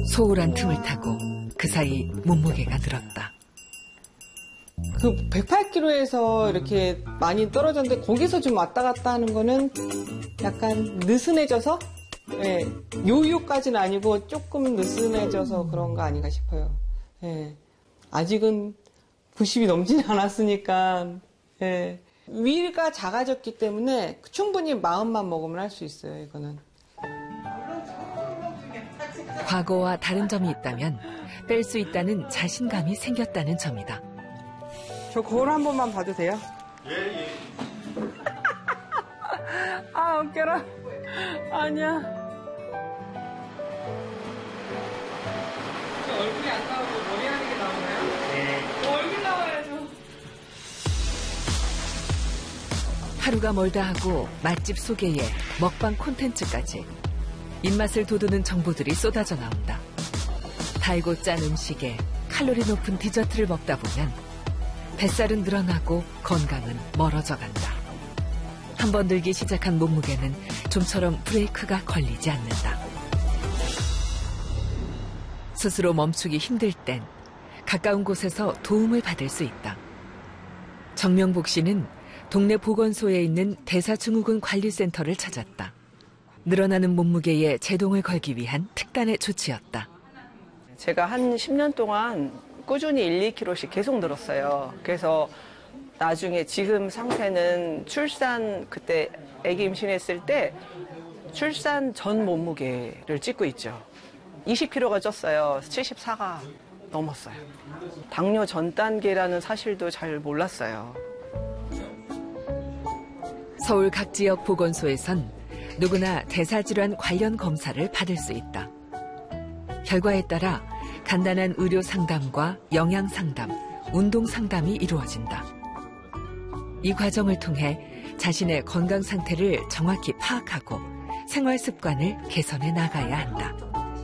소홀한 틈을 타고 그 사이 몸무게가 늘었다. 그 108kg에서 이렇게 많이 떨어졌는데 거기서 좀 왔다 갔다 하는 거는 약간 느슨해져서 예, 요요까지는 아니고 조금 느슨해져서 그런 거 아닌가 싶어요. 예, 아직은 90이 넘진 않았으니까 예, 위가 작아졌기 때문에 충분히 마음만 먹으면 할 수 있어요. 이거는. 과거와 다른 점이 있다면 뺄 수 있다는 자신감이 생겼다는 점이다. 저 거울 한 번만 봐도 돼요? 예. 아, 웃겨라. 아니야. 얼굴이 안 나오고 머리 하는 게 나오나요? 네. 얼굴 나와야죠. 하루가 멀다 하고 맛집 소개에 먹방 콘텐츠까지 입맛을 돋우는 정보들이 쏟아져 나온다. 달고 짠 음식에 칼로리 높은 디저트를 먹다 보면 뱃살은 늘어나고 건강은 멀어져 간다. 한번 늘기 시작한 몸무게는 좀처럼 브레이크가 걸리지 않는다. 스스로 멈추기 힘들 땐 가까운 곳에서 도움을 받을 수 있다. 정명복 씨는 동네 보건소에 있는 대사증후군 관리센터를 찾았다. 늘어나는 몸무게에 제동을 걸기 위한 특단의 조치였다. 제가 한 10년 동안 꾸준히 1~2kg씩 계속 늘었어요. 그래서 나중에 지금 상태는 출산 그때 아기 임신했을 때 출산 전 몸무게를 찍고 있죠. 20kg가 쪘어요. 74가 넘었어요. 당뇨 전 단계라는 사실도 잘 몰랐어요. 서울 각 지역 보건소에선 누구나 대사질환 관련 검사를 받을 수 있다. 결과에 따라 간단한 의료 상담과 영양 상담, 운동 상담이 이루어진다. 이 과정을 통해 자신의 건강 상태를 정확히 파악하고 생활 습관을 개선해 나가야 한다.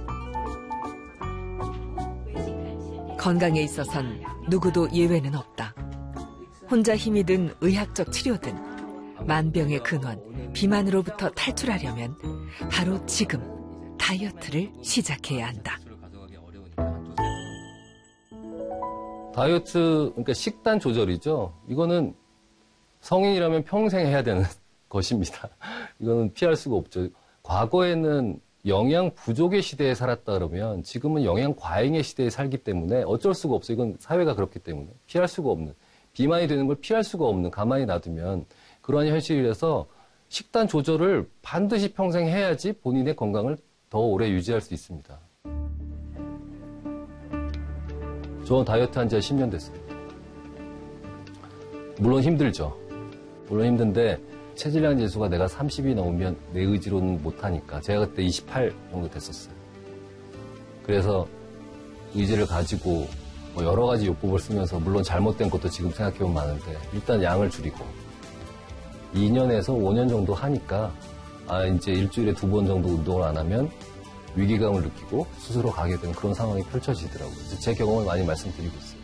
건강에 있어선 누구도 예외는 없다. 혼자 힘이 든 의학적 치료든 만병의 근원, 비만으로부터 탈출하려면 바로 지금 다이어트를 시작해야 한다. 다이어트, 그러니까 식단 조절이죠. 이거는 성인이라면 평생 해야 되는 것입니다. 이거는 피할 수가 없죠. 과거에는 영양 부족의 시대에 살았다 그러면 지금은 영양 과잉의 시대에 살기 때문에 어쩔 수가 없어요. 이건 사회가 그렇기 때문에 피할 수가 없는, 비만이 되는 걸 피할 수가 없는, 가만히 놔두면 그러한 현실이라서 식단 조절을 반드시 평생 해야지 본인의 건강을 더 오래 유지할 수 있습니다. 저는 다이어트 한 지 10년 됐어요. 물론 힘들죠. 물론 힘든데 체질량 지수가 내가 30이 넘으면 내 의지로는 못하니까 제가 그때 28 정도 됐었어요. 그래서 의지를 가지고 여러 가지 요법을 쓰면서 물론 잘못된 것도 지금 생각해보면 많은데 일단 양을 줄이고 2년에서 5년 정도 하니까 이제 일주일에 2번 정도 운동을 안 하면 위기감을 느끼고 스스로 가게 되는 그런 상황이 펼쳐지더라고요. 제 경험을 많이 말씀드리고 있어요.